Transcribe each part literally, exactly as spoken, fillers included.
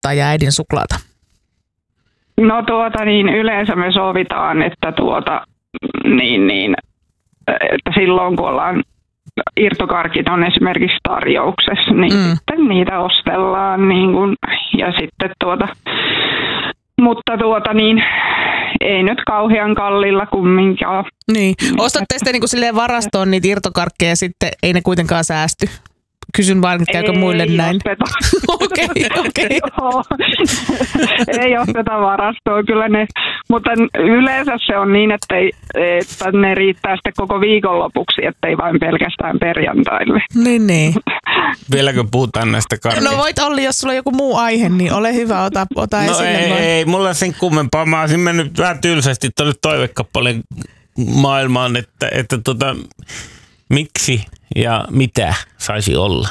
odottaa ja äidin suklaata? No tuota niin, yleensä me sovitaan, että tuota niin niin, että silloin kun ollaan irtokarkit on esimerkiksi tarjouksessa, niin mm. sitten niitä ostellaan niin kun, ja sitten tuota, mutta tuota niin, ei nyt kauhean kallilla kumminkaan. Niin, ostatte sitten niin kuin silleen varastoon niitä irtokarkkeja ja sitten ei ne kuitenkaan säästy? Kysyn vaan, että käykö muille näin? Okei, okei. Ei osteta varastoon, kyllä ne, mutta yleensä se on niin, että, ei, että ne riittää sitten koko viikonlopuksi, ettei vain pelkästään perjantaille. Niin, niin. Vieläkö puhutaan näistä karkeista? No voit Olli, jos sulla on joku muu aihe, niin ole hyvä, ota, ota no esille. ei, vaan. ei, mulla on sen kummempaa. Mä olisin mennyt vähän tylsästi tuonne toivekappaleen maailmaan, että, että tota, miksi ja mitä saisi olla?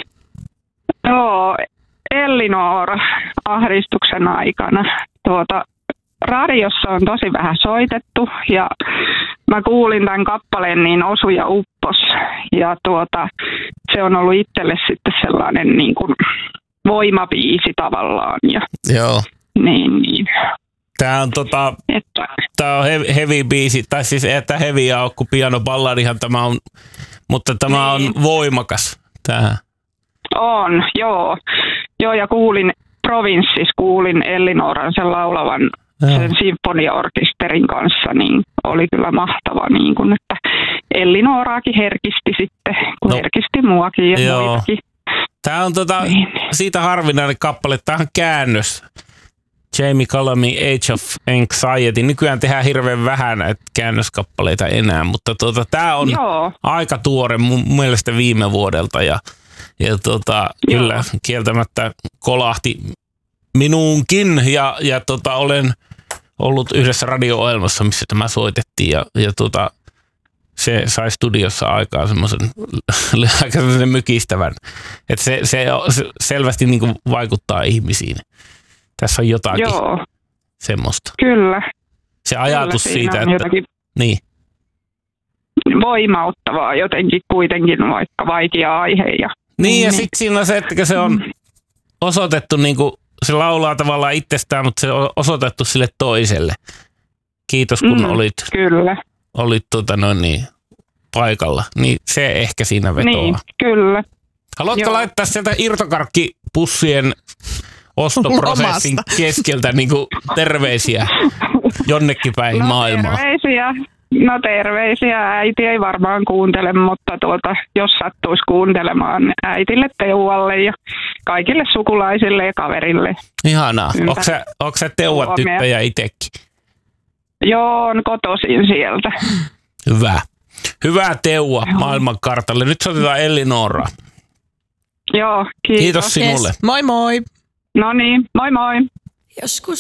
Joo, Elinor ahdistuksen aikana. Tuota, radiossa on tosi vähän soitettu ja mä kuulin tämän kappaleen niin osu ja uppos. Ja tuota, se on ollut itselle sitten sellainen niin kuin voimabiisi tavallaan. Ja, joo. Niin, niin. Tää on tota, että. tää on heavy, heavy biisi, tai siis ei että heavy ole, kun pianoballadihan tämä on, mutta tämä niin. on voimakas tähän. On, joo. Joo, ja kuulin Provinssis, kuulin Elinoran sen laulavan joo. sen sinfoniaorkesterin kanssa, niin oli kyllä mahtava, niin kun, että Elinoraakin herkisti sitten, kun no. herkisti muakin ja joo. muitakin. Tämä on tota, niin. siitä harvinainen kappale, tämä on käännös. Jamie Cullum, Age of Anxiety. Nykyään tehdään hirveän vähän näitä käännöskappaleita enää, mutta tuota, tämä on joo. aika tuore mun mielestä viime vuodelta ja, ja tuota, kyllä kieltämättä kolahti minuunkin ja, ja tota, olen ollut yhdessä radio-ohjelmassa, missä tämä soitettiin ja, ja tuota, se sai studiossa aikaan semmoisen aika mykistävän, että se, se, se selvästi niin kuin vaikuttaa ihmisiin. Tässä on jotakin Joo. semmoista. Kyllä. Se ajatus Kyllä, siitä, että jotakin niin. voimauttavaa jotenkin kuitenkin, vaikka vaikea aihe. Ja, niin, ja niin. sitten siinä on se, että se on osoitettu, niin kuin, se laulaa tavallaan itsestään, mutta se on osoitettu sille toiselle. Kiitos, kun mm, olit, kyllä. olit tuota, noin niin, paikalla. Niin se ehkä siinä vetoaa. Niin, kyllä. Haluatko Joo. laittaa sieltä irtokarkkipussien ostoprosessin Lomasta. keskeltä niin kuin terveisiä jonnekin päin no, maailmaa? Terveisiä. No terveisiä. Äiti ei varmaan kuuntele, mutta tuota, jos sattuisi kuuntelemaan äitille, Teuvalle ja kaikille sukulaisille ja kaverille. Ihanaa. Onko sä, onko sä Teuva tyttöjä itsekin? Joo, on kotoisin sieltä. Hyvä. Hyvää Teua maailmankartalle. Nyt soitetaan Elinoraa. Joo, kiitos. Kiitos sinulle. Yes. Moi moi. No niin, moi moi. Joskus